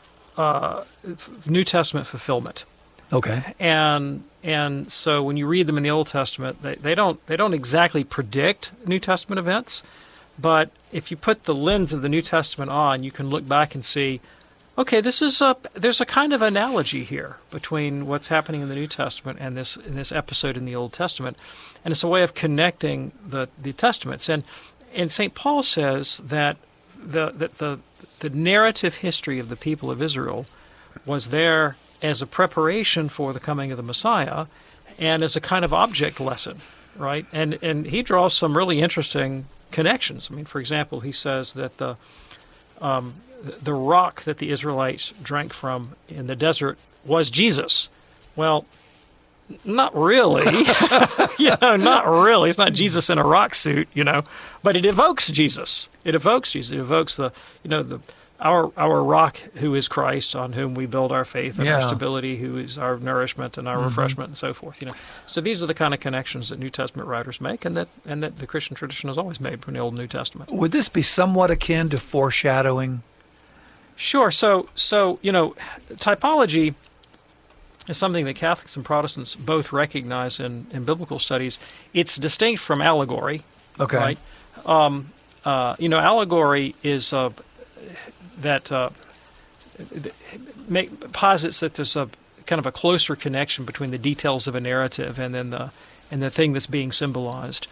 uh, New Testament fulfillment. Okay. And and so when you read them in the Old Testament, they, they don't they don't exactly predict New Testament events, but if you put the lens of the New Testament on, you can look back and see Okay, this is a there's a kind of analogy here between what's happening in the New Testament and this in this episode in the Old Testament, and it's a way of connecting the, the Testaments. And and Saint Paul says that the that the the narrative history of the people of Israel was there as a preparation for the coming of the Messiah, and as a kind of object lesson, right? And and he draws some really interesting connections. I mean, for example, he says that the um, the rock that the Israelites drank from in the desert was Jesus. Well, not really. you know, not really. It's not Jesus in a rock suit, you know, but it evokes Jesus. It evokes Jesus. It evokes the, you know, the our our rock who is Christ, on whom we build our faith and yeah. our stability, who is our nourishment and our mm-hmm. refreshment and so forth, you know. So these are the kind of connections that New Testament writers make, and that and that the Christian tradition has always made between the Old and New Testament. Would this be somewhat akin to foreshadowing? Sure. So, so you know, typology is something that Catholics and Protestants both recognize in, in biblical studies. It's distinct from allegory. Okay. Right? Um, uh, you know, allegory is uh, that uh, make, posits that there's a kind of a closer connection between the details of a narrative and then the and the thing that's being symbolized.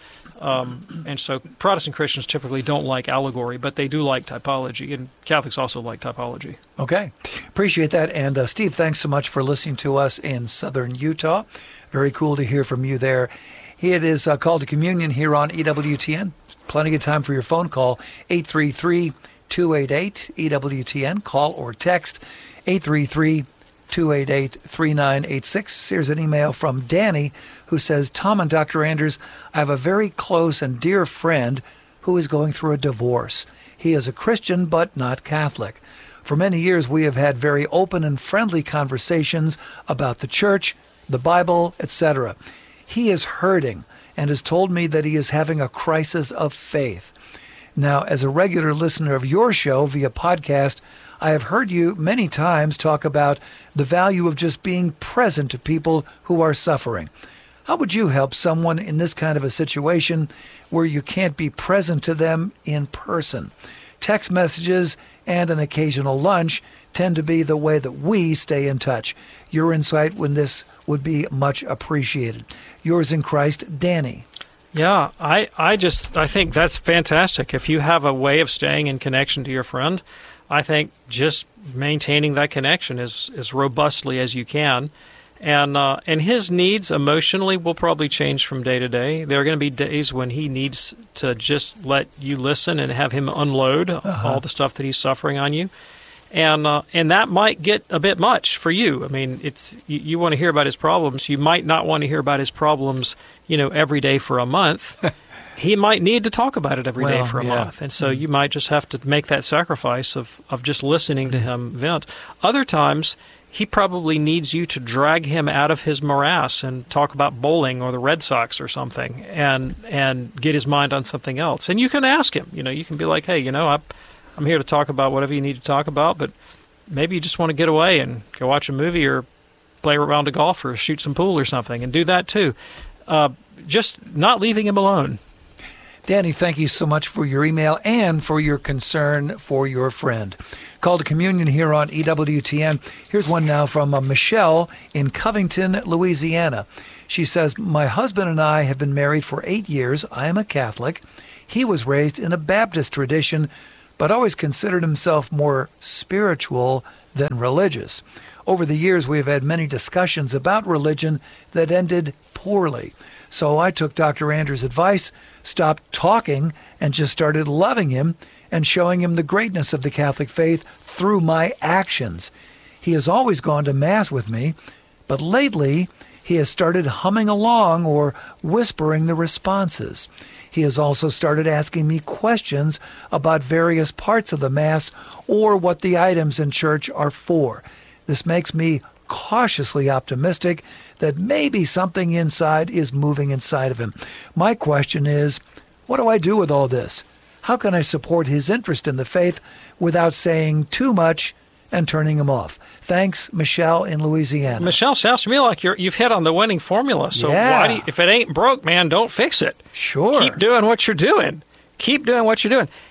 Um, and so Protestant Christians typically don't like allegory, but they do like typology, and Catholics also like typology. Okay. Appreciate that. And uh, Steve, thanks so much for listening to us in southern Utah. Very cool to hear from you there. It is uh, Call to Communion here on E W T N. Plenty of time for your phone call, eight three three, two eight eight, E W T N. Call or text, eight three three, two eight eight, three nine eight six. Here's an email from Danny who says, Tom and Doctor Anders, I have a very close and dear friend who is going through a divorce. He is a Christian but not Catholic. For many years we have had very open and friendly conversations about the church, the Bible, et cetera. He is hurting and has told me that he is having a crisis of faith. Now, as a regular listener of your show via podcast, I have heard you many times talk about the value of just being present to people who are suffering. How would you help someone in this kind of a situation where you can't be present to them in person? Text messages and an occasional lunch tend to be the way that we stay in touch. Your insight when this would be much appreciated. Yours in Christ, Danny. Yeah, I, I just I think that's fantastic. If you have a way of staying in connection to your friend, I think just maintaining that connection as, as robustly as you can. And uh, and his needs emotionally will probably change from day to day. There are going to be days when he needs to just let you listen and have him unload uh-huh. all the stuff that he's suffering on you. And uh, and that might get a bit much for you. I mean, it's you, you want to hear about his problems. You might not want to hear about his problems, you know, every day for a month. He might need to talk about it every well, day for a yeah. month. And so mm-hmm. you might just have to make that sacrifice of, of just listening mm-hmm. to him vent. Other times, he probably needs you to drag him out of his morass and talk about bowling or the Red Sox or something and and get his mind on something else. And you can ask him, you know, you can be like, hey, you know, I, I'm here to talk about whatever you need to talk about, but maybe you just want to get away and go watch a movie or play a round of golf or shoot some pool or something, and do that too. Uh, just not leaving him alone. Danny, thank you so much for your email and for your concern for your friend. Call to Communion here on E W T N. Here's one now from uh, Michelle in Covington, Louisiana. She says, my husband and I have been married for eight years. I am a Catholic. He was raised in a Baptist tradition, but always considered himself more spiritual than religious. Over the years, we have had many discussions about religion that ended poorly. So I took Doctor Anders' advice, stopped talking, and just started loving him and showing him the greatness of the Catholic faith through my actions. He has always gone to Mass with me, but lately he has started humming along or whispering the responses. He has also started asking me questions about various parts of the Mass or what the items in church are for. This makes me cautiously optimistic that maybe something inside is moving inside of him. My question is, what do I do with all this? How can I support his interest in the faith without saying too much and turning him off? Thanks, Michelle in Louisiana. Michelle, sounds to me like you're, you've hit on the winning formula. So yeah. why do you, if it ain't broke, man, don't fix it. Sure. Keep doing what you're doing. Keep doing what you're doing.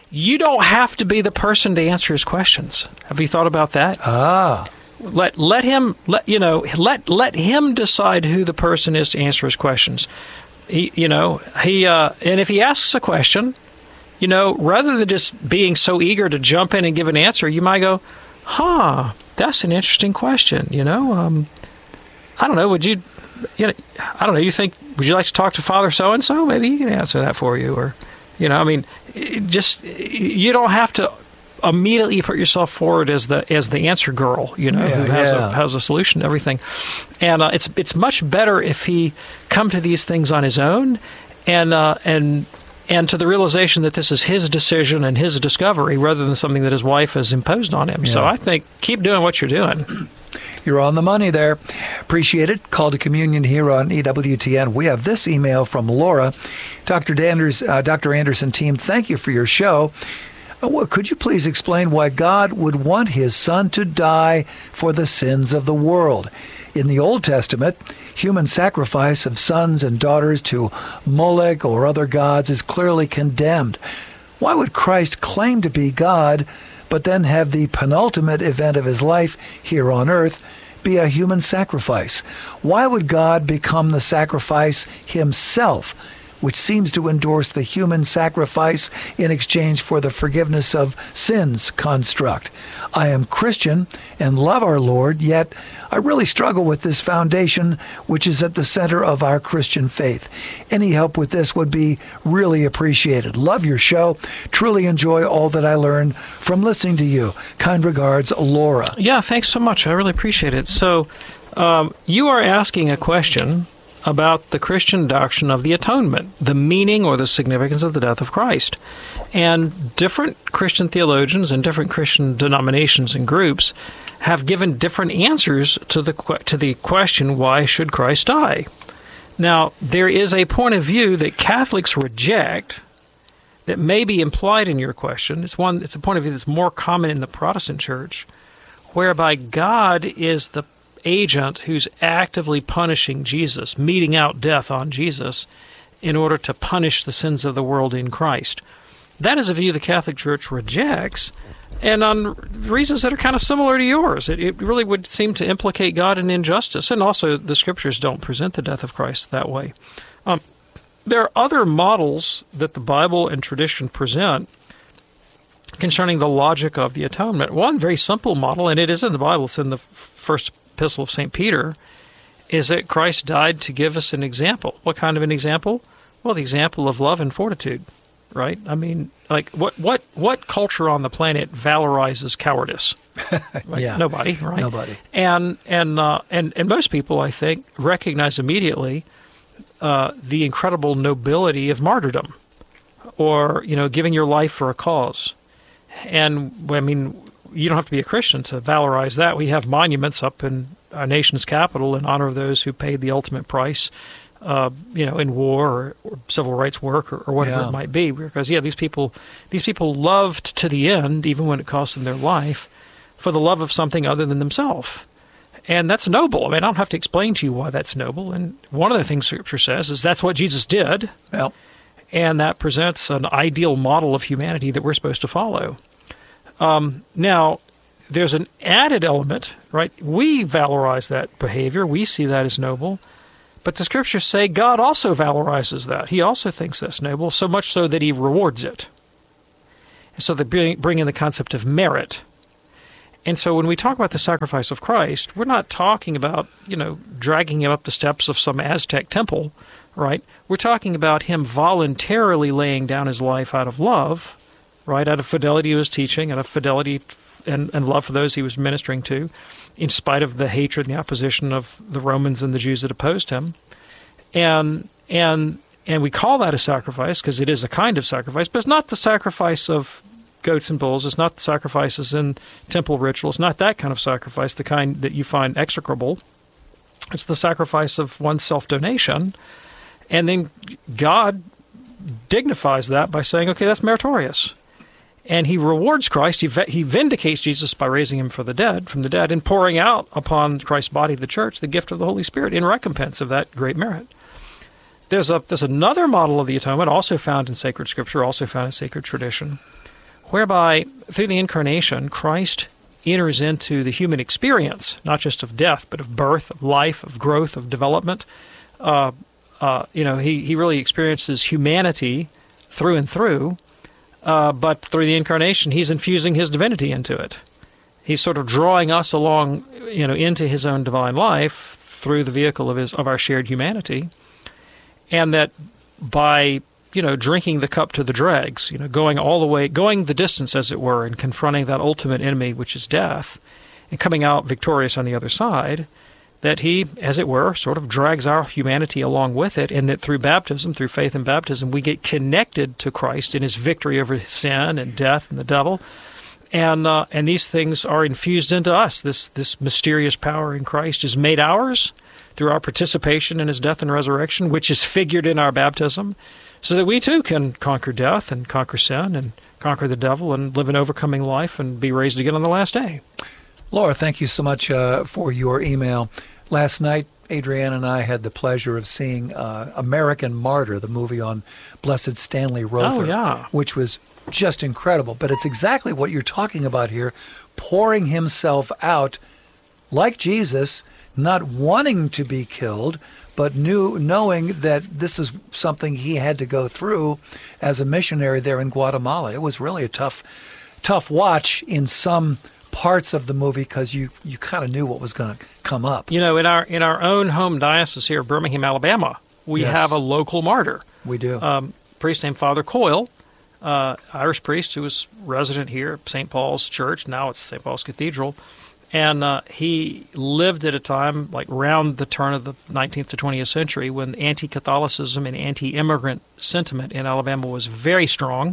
you don't have to be the person to answer his questions. Have you thought about that? Ah. Let let him let you know let let him decide who the person is to answer his questions. He, you know, he uh, and if he asks a question, you know, rather than just being so eager to jump in and give an answer, you might go, "Huh, that's an interesting question." You know, um, I don't know. Would you, you know, I don't know. You think? Would you like to talk to Father so and so? Maybe he can answer that for you, or, you know, I mean, it just you don't have to immediately put yourself forward as the as the answer girl, you know, yeah, who has yeah. a has a solution to everything. And uh, it's it's much better if he come to these things on his own, and uh, and and to the realization that this is his decision and his discovery, rather than something that his wife has imposed on him. Yeah. So I think keep doing what you're doing. You're on the money there. Appreciate it. Call to Communion here on E W T N. We have this email from Laura. Doctor Danders, uh, Doctor Anderson team, thank you for your show. Uh, could you please explain why God would want his son to die for the sins of the world? In the Old Testament, human sacrifice of sons and daughters to Molech or other gods is clearly condemned. Why would Christ claim to be God, but then have the penultimate event of his life here on earth be a human sacrifice? Why would God become the sacrifice himself, which seems to endorse the human sacrifice in exchange for the forgiveness of sins construct? I am Christian and love our Lord, yet I really struggle with this foundation, which is at the center of our Christian faith. Any help with this would be really appreciated. Love your show. Truly enjoy all that I learn from listening to you. Kind regards, Laura. Yeah, thanks so much. I really appreciate it. So um, you are asking a question about the Christian doctrine of the atonement, the meaning or the significance of the death of Christ. And different Christian theologians and different Christian denominations and groups have given different answers to the to the question, why should Christ die? Now, there is a point of view that Catholics reject that may be implied in your question. It's one. It's a point of view that's more common in the Protestant Church, whereby God is the agent who's actively punishing Jesus, meting out death on Jesus in order to punish the sins of the world in Christ. That is a view the Catholic Church rejects, and on reasons that are kind of similar to yours. It, it really would seem to implicate God in injustice, and also the Scriptures don't present the death of Christ that way. Um, there are other models that the Bible and tradition present concerning the logic of the atonement. One very simple model, and it is in the Bible, it's in the first Epistle of Saint Peter, is that Christ died to give us an example. What kind of an example? Well, the example of love and fortitude, right? I mean, like, what what what culture on the planet valorizes cowardice? Like, yeah. Nobody, right? Nobody. And and uh, and and most people, I think, recognize immediately uh, the incredible nobility of martyrdom, or you know, giving your life for a cause. And I mean, you don't have to be a Christian to valorize that. We have monuments up in our nation's capital in honor of those who paid the ultimate price, uh, you know, in war or, or civil rights work or, or whatever Yeah. it might be. Because yeah, these people, these people loved to the end, even when it cost them their life, for the love of something other than themselves. And that's noble. I mean, I don't have to explain to you why that's noble. And one of the things Scripture says is that's what Jesus did. Well, and that presents an ideal model of humanity that we're supposed to follow. Um, now, there's an added element, right? We valorize that behavior. We see that as noble. But the Scriptures say God also valorizes that. He also thinks that's noble, so much so that he rewards it. And so they bring, bring in the concept of merit. And so when we talk about the sacrifice of Christ, we're not talking about, you know, dragging him up the steps of some Aztec temple, right? We're talking about him voluntarily laying down his life out of love, right, out of fidelity to his teaching, out of fidelity and, and love for those he was ministering to, in spite of the hatred and the opposition of the Romans and the Jews that opposed him. And and and we call that a sacrifice because it is a kind of sacrifice, but it's not the sacrifice of goats and bulls. It's not the sacrifices in temple rituals. Not that kind of sacrifice, the kind that you find execrable. It's the sacrifice of one's self-donation. And then God dignifies that by saying, okay, that's meritorious. And he rewards Christ. He, he vindicates Jesus by raising him for the dead, from the dead, and pouring out upon Christ's body, the church, the gift of the Holy Spirit in recompense of that great merit. There's a there's another model of the atonement also found in sacred Scripture, also found in sacred tradition, whereby through the incarnation, Christ enters into the human experience, not just of death, but of birth, of life, of growth, of development. Uh, uh, you know, he, he really experiences humanity through and through, uh, but through the incarnation, he's infusing his divinity into it. He's sort of drawing us along, you know, into his own divine life through the vehicle of his of our shared humanity, and that by you know, drinking the cup to the dregs, you know, going all the way, going the distance, as it were, and confronting that ultimate enemy, which is death, and coming out victorious on the other side, that he, as it were, sort of drags our humanity along with it, and that through baptism, through faith in baptism, we get connected to Christ in his victory over sin and death and the devil, and uh, and these things are infused into us. This this mysterious power in Christ is made ours through our participation in his death and resurrection, which is figured in our baptism, so that we too can conquer death and conquer sin and conquer the devil and live an overcoming life and be raised again on the last day. Laura, thank you so much uh, for your email. Last night, Adrienne and I had the pleasure of seeing uh, American Martyr, the movie on Blessed Stanley Rother, oh, yeah. which was just incredible. But it's exactly what you're talking about here, pouring himself out like Jesus, not wanting to be killed, but knew, knowing that this is something he had to go through as a missionary there in Guatemala. It was really a tough, tough watch in some parts of the movie because you, you kind of knew what was going to come up. You know, in our in our own home diocese here, Birmingham, Alabama, we Yes. have a local martyr. We do. Um, a priest named Father Coyle, uh, Irish priest who was resident here at Saint Paul's Church. Now it's Saint Paul's Cathedral. And uh, he lived at a time, like around the turn of the nineteenth to twentieth century, when anti-Catholicism and anti-immigrant sentiment in Alabama was very strong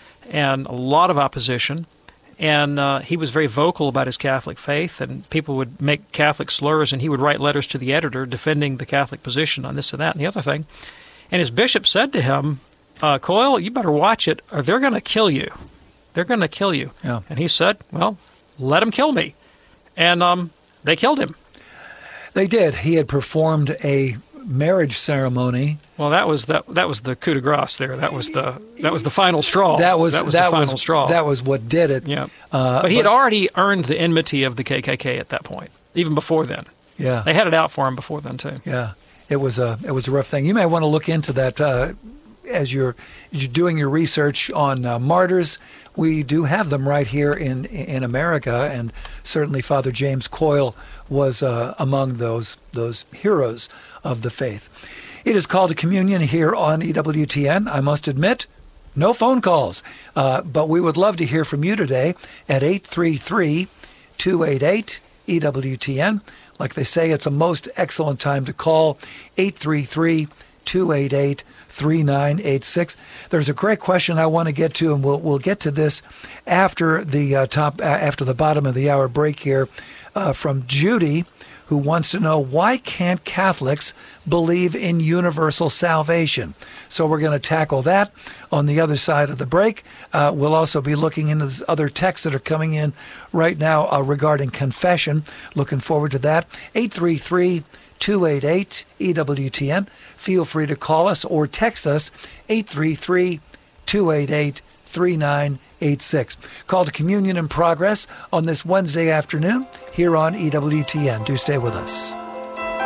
and a lot of opposition. And uh, he was very vocal about his Catholic faith, and people would make Catholic slurs, and he would write letters to the editor defending the Catholic position on this and that and the other thing. And his bishop said to him, uh, Coyle, you better watch it, or they're going to kill you. They're going to kill you. Yeah. And he said, well, let them kill me. And um, they killed him. They did. He had performed a marriage ceremony. Well, that was that that was the coup de grace there. That was the that was the final straw. That was that was that the final was, straw. That was what did it. Yeah. Uh, but he had already earned the enmity of the K K K at that point, even before then. Yeah. They had it out for him before then too. Yeah. It was a it was a rough thing. You may want to look into that uh, as you're as you're doing your research on uh, martyrs. We do have them right here in in America, and certainly Father James Coyle was uh, among those those heroes of the faith. It is called to communion here on E W T N. I must admit, no phone calls, uh, but we would love to hear from you today at eight three three, two eight eight, E W T N. Like they say, it's a most excellent time to call, eight three three, two eight eight, three nine eight six. There's a great question I want to get to, and we'll we'll get to this after the uh, top uh, after the bottom of the hour break here uh, from Judy, who wants to know, why can't Catholics believe in universal salvation? So we're going to tackle that on the other side of the break. Uh, we'll also be looking into these other texts that are coming in right now uh, regarding confession. Looking forward to that. eight three three, two eight eight, E W T N. Feel free to call us or text us, eight three three, two eight eight, three nine eight six. Call to communion in progress on this Wednesday afternoon here on E W T N. Do stay with us.